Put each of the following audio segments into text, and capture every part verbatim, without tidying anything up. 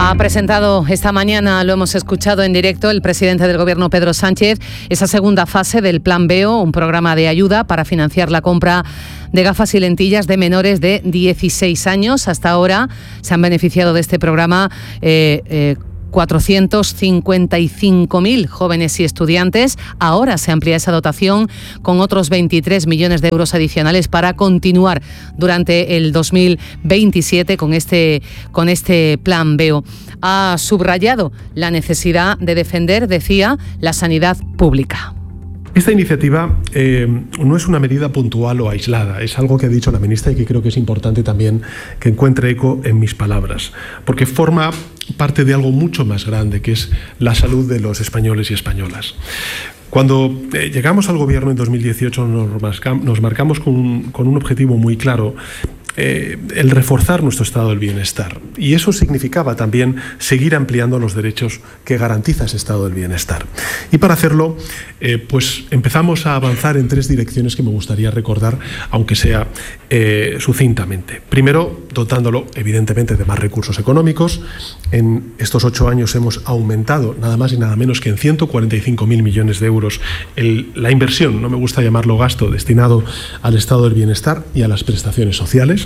Ha presentado esta mañana, lo hemos escuchado en directo, el presidente del Gobierno, Pedro Sánchez, esa segunda fase del Plan Veo, un programa de ayuda para financiar la compra de gafas y lentillas de menores de dieciséis años. Hasta ahora se han beneficiado de este programa eh, eh, cuatrocientos cincuenta y cinco mil jóvenes y estudiantes. Ahora se amplía esa dotación con otros veintitrés millones de euros adicionales para continuar durante el dos mil veintisiete con este, con este Plan Veo. Ha subrayado la necesidad de defender, decía, la sanidad pública. Esta iniciativa eh, no es una medida puntual o aislada, es algo que ha dicho la ministra y que creo que es importante también que encuentre eco en mis palabras, porque forma parte de algo mucho más grande, que es la salud de los españoles y españolas. Cuando eh, llegamos al gobierno en dos mil dieciocho nos, marca, nos marcamos con un, con un objetivo muy claro, eh, el reforzar nuestro estado del bienestar. Y eso significaba también seguir ampliando los derechos que garantiza ese estado del bienestar. Y para hacerlo, eh, pues empezamos a avanzar en tres direcciones que me gustaría recordar, aunque sea eh, sucintamente. Primero, dotándolo evidentemente de más recursos económicos. En estos ocho años hemos aumentado nada más y nada menos que en ciento cuarenta y cinco mil millones de euros el, la inversión, no me gusta llamarlo gasto, destinado al estado del bienestar y a las prestaciones sociales,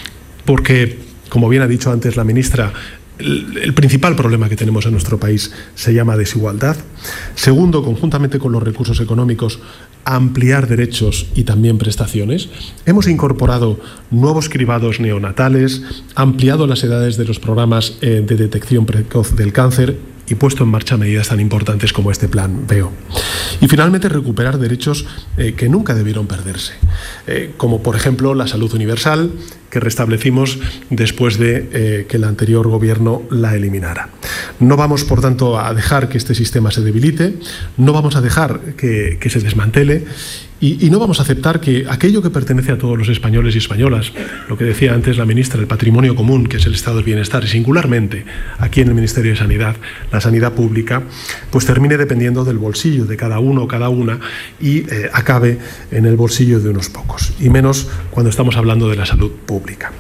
porque, como bien ha dicho antes la ministra, el, el principal problema que tenemos en nuestro país se llama desigualdad. Segundo, conjuntamente con los recursos económicos, ampliar derechos y también prestaciones. Hemos incorporado nuevos cribados neonatales, ampliado las edades de los programas eh, de detección precoz del cáncer y puesto en marcha medidas tan importantes como este Plan Veo. Y finalmente, recuperar derechos eh, que nunca debieron perderse, eh, como por ejemplo la salud universal, que restablecimos después de eh, que el anterior gobierno la eliminara. No vamos, por tanto, a dejar que este sistema se debilite, no vamos a dejar que, que se desmantele y, y no vamos a aceptar que aquello que pertenece a todos los españoles y españolas, lo que decía antes la ministra, el patrimonio común, que es el estado del bienestar, y singularmente aquí en el Ministerio de Sanidad, la sanidad pública, pues termine dependiendo del bolsillo de cada uno o cada una y eh, acabe en el bolsillo de unos pocos, y menos cuando estamos hablando de la salud pública.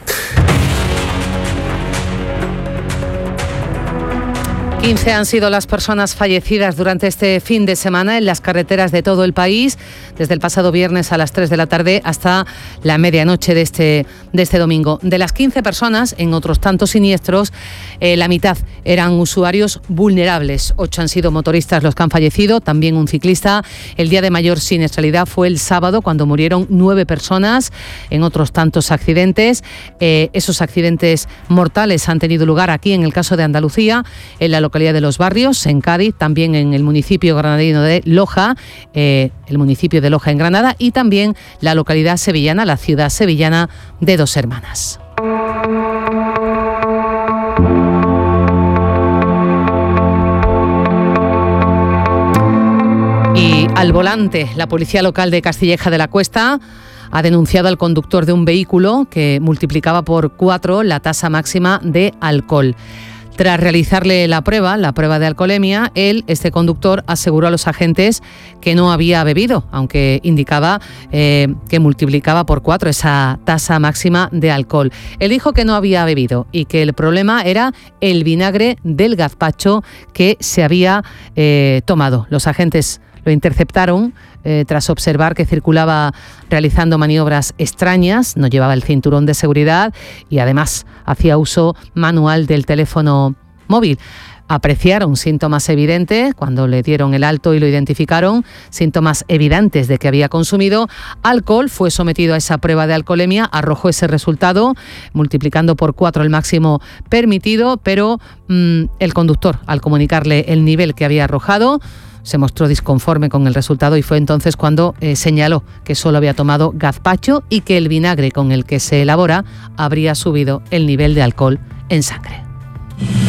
quince han sido las personas fallecidas durante este fin de semana en las carreteras de todo el país, desde el pasado viernes a las tres de la tarde hasta la medianoche de este, de este domingo. De las quince personas, en otros tantos siniestros, eh, la mitad eran usuarios vulnerables. Ocho han sido motoristas los que han fallecido, también un ciclista. El día de mayor siniestralidad fue el sábado, cuando murieron nueve personas en otros tantos accidentes. Eh, esos accidentes mortales han tenido lugar aquí, en el caso de Andalucía, en la localidad de Los Barrios, en Cádiz, también en el municipio granadino de Loja, eh, el municipio de Loja en Granada, y también la localidad sevillana, la ciudad sevillana de Dos Hermanas. Y al volante, la policía local de Castilleja de la Cuesta ha denunciado al conductor de un vehículo que multiplicaba por cuatro la tasa máxima de alcohol. Tras realizarle la prueba, la prueba de alcoholemia, él, este conductor, aseguró a los agentes que no había bebido, aunque indicaba eh, que multiplicaba por cuatro esa tasa máxima de alcohol. Él dijo que no había bebido y que el problema era el vinagre del gazpacho que se había eh, tomado. Los agentes lo interceptaron eh, tras observar que circulaba realizando maniobras extrañas, no llevaba el cinturón de seguridad y además hacía uso manual del teléfono móvil. Apreciaron síntomas evidentes cuando le dieron el alto y lo identificaron, síntomas evidentes de que había consumido alcohol. Fue sometido a esa prueba de alcoholemia, arrojó ese resultado, multiplicando por cuatro el máximo permitido, pero mmm, el conductor, al comunicarle el nivel que había arrojado, se mostró disconforme con el resultado y fue entonces cuando eh, señaló que solo había tomado gazpacho y que el vinagre con el que se elabora habría subido el nivel de alcohol en sangre.